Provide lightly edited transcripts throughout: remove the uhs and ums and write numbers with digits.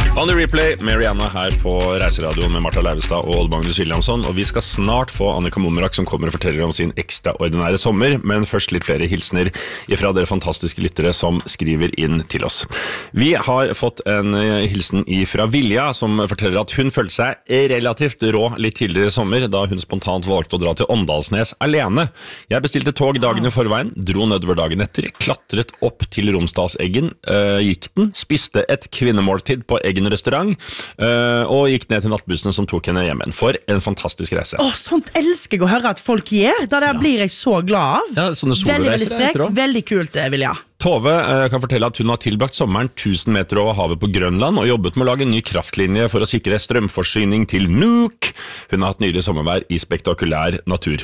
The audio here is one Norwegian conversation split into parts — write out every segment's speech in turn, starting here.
On the replay, Marianne her på Reiseradioen med Martha Leivestad og Odd Magnus Williamson, og vi skal snart få Annika Momrak som kommer og forteller om sin ekstraordinære sommer, men først litt flere hilsner fra dere fantastiske lyttere som skriver inn til oss. Vi har fått en hilsen fra Vilja som forteller at hun følte seg relativt rå litt tidligere i sommer, da hun spontant valgte å dra til Åndalsnes alene. Jeg bestilte tog dagen i forveien, dro nedover dagen etter, klatret opp til Romsdalseggen, gikk den, spiste et kvinnemåltid på Eggen restaurant, og gikk ned til nattbussen som tok henne hjem igjen. For en fantastisk reise. Sånt elsker jeg å høre at folk gjør. Det der blir jeg så glad av. Ja, sånne veldig sprekt, veldig kult, Vilja. Tove kan fortelle at hun har tilbrakt sommeren 1000 meter over havet på Grønland og jobbet med å lage en ny kraftlinje for å sikre strømforsyning til Nuuk. Hun har hatt nydelig sommervær i spektakulær natur.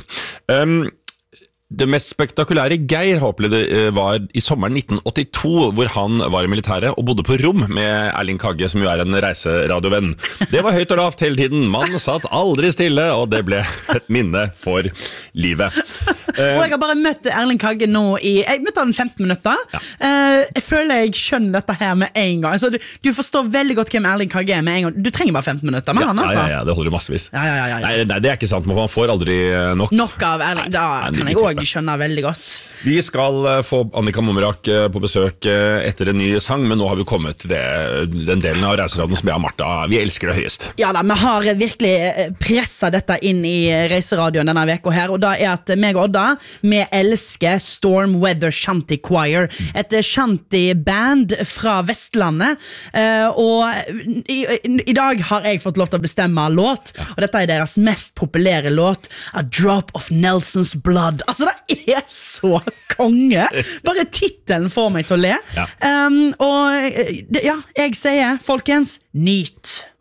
Det mest spektakulære Geir har opplevd var i sommeren 1982, hvor han var i militæret og bodde på rom med Erling Kagge, som jo er en reiseradiovenn. Det var høyt og lavt hele tiden, man satt aldri stille, og det ble et minne for livet. Og jeg har bare møtt Erling Kagge nå jeg møtte han 15 minutter. Ja. Jeg føler jeg skjønner dette her med en gang. Altså, du forstår veldig godt hvem Erling Kagge er med en gang. Du trenger bare 15 minutter med han, altså. Ja, det holder massevis. Ja. Nei, det er ikke sant, man får aldri nok. Nok av Erling, da kan jeg også skjønner veldig godt. Vi skal få Annika Momrak på besøk etter en ny sang, men nå har vi kommet til den delen av Reiseradioen som er Martha. Vi elsker det høyest. Ja da, vi har virkelig presset dette inn i Reiseradioen denne veka her, og da er at meg og Odda, vi elsker Storm Weather Shanty Choir, et shanty-band fra Vestlandet, og i dag har jeg fått lov til å bestemme låt, og dette er deres mest populære låt, A Drop of Nelson's Blood. Altså, det er så konge. Bare titelen får meg til å le. Og ja, jeg sier, folkens, nyt.